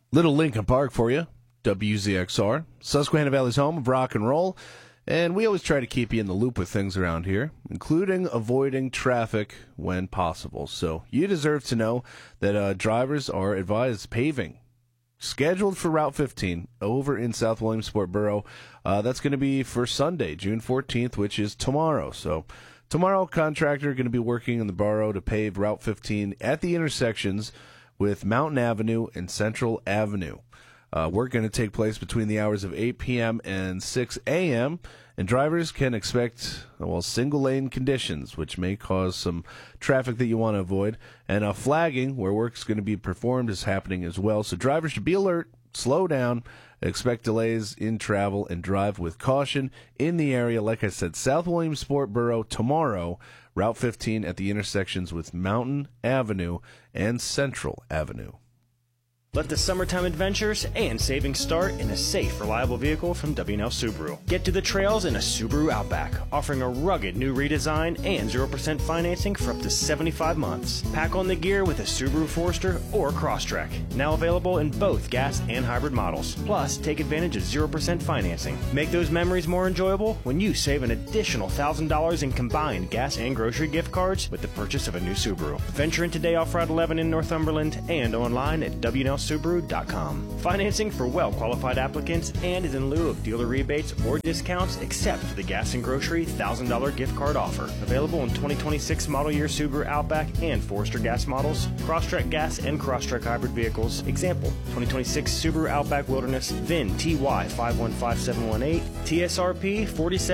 Little Lincoln Park for you, WZXR, Susquehanna Valley's home of rock and roll, and we always try to keep you in the loop with things around here, including avoiding traffic when possible. So you deserve to know that drivers are advised paving scheduled for Route 15 over in South Williamsport Borough. That's going to be for Sunday, June 14th, which is tomorrow. So tomorrow, contractor going to be working in the borough to pave Route 15 at the intersections with Mountain Avenue and Central Avenue. Work going to take place between the hours of 8 p.m. and 6 a.m., and drivers can expect, single-lane conditions, which may cause some traffic that you want to avoid, and flagging, where work's going to be performed, is happening as well. So drivers should be alert, slow down, expect delays in travel, and drive with caution in the area. Like I said, South Williamsport Borough tomorrow, Route 15 at the intersections with Mountain Avenue and Central Avenue. Let the summertime adventures and savings start in a safe, reliable vehicle from W&L Subaru. Get to the trails in a Subaru Outback, offering a rugged new redesign and 0% financing for up to 75 months. Pack on the gear with a Subaru Forester or Crosstrek, now available in both gas and hybrid models. Plus, take advantage of 0% financing. Make those memories more enjoyable when you save an additional $1,000 in combined gas and grocery gift cards with the purchase of a new Subaru. Venture in today off Route 11 in Northumberland and online at WNLSubaru.com. Financing for well-qualified applicants and is in lieu of dealer rebates or discounts except for the gas and grocery $1,000 gift card offer. Available in 2026 model year Subaru Outback and Forester gas models, Crosstrek gas and Crosstrek hybrid vehicles. Example, 2026 Subaru Outback Wilderness, VIN TY 515718, TSRP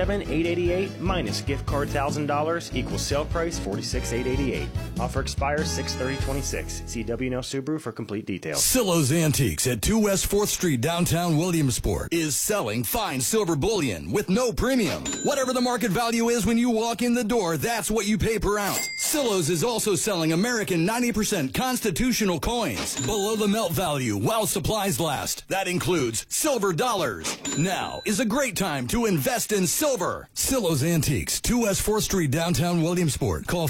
47888 minus gift card $1,000 equals sale price $46,888. Offer expires 6/30/26. See W&L Subaru for complete details. Silo's Antiques at 2 West 4th Street, downtown Williamsport, is selling fine silver bullion with no premium. Whatever the market value is when you walk in the door, that's what you pay per ounce. Silo's is also selling American 90% constitutional coins below the melt value while supplies last. That includes silver dollars. Now is a great time to invest in silver. Silo's Antiques, 2 West 4th Street, downtown Williamsport. Call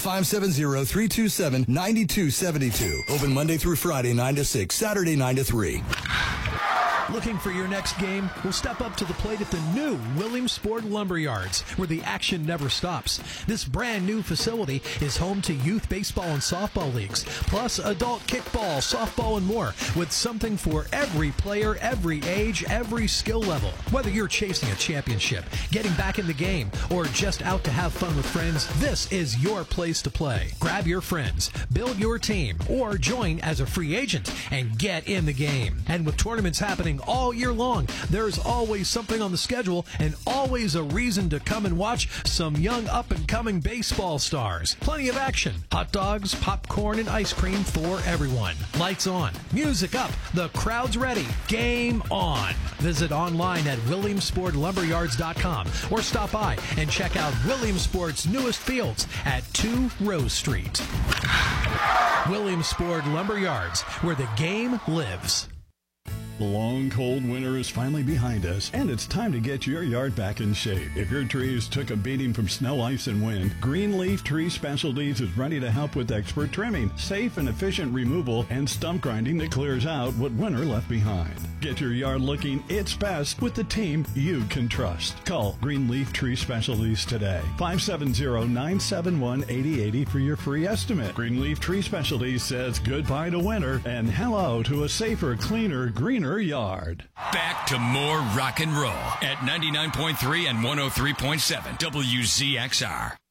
570-327-9272. Open Monday through Friday, 9 to 6, Saturday 9 to 3. Looking for your next game? We'll step up to the plate at the new Williamsport Lumberyards, where the action never stops. This brand new facility is home to youth baseball and softball leagues, plus adult kickball, softball, and more, with something for every player, every age, every skill level. Whether you're chasing a championship, getting back in the game, or just out to have fun with friends, this is your place to play. Grab your friends, build your team, or join as a free agent and get in the game. And with tournaments happening all year long, there's always something on the schedule and always a reason to come and watch some young up-and-coming baseball stars. Plenty of action, hot dogs, popcorn, and ice cream for everyone. Lights on, music up, the crowd's ready, game on. Visit online at WilliamsportLumberyards.com or stop by and check out Williamsport's newest fields at 2 Rose Street. Williamsport Lumberyards, where the game lives. The long, cold winter is finally behind us, and it's time to get your yard back in shape. If your trees took a beating from snow, ice, and wind, Greenleaf Tree Specialties is ready to help with expert trimming, safe and efficient removal, and stump grinding that clears out what winter left behind. Get your yard looking its best with the team you can trust. Call Greenleaf Tree Specialties today. 570-971-8080 for your free estimate. Greenleaf Tree Specialties says goodbye to winter and hello to a safer, cleaner, greener yard. Back to more rock and roll at 99.3 and 103.7 WZXR.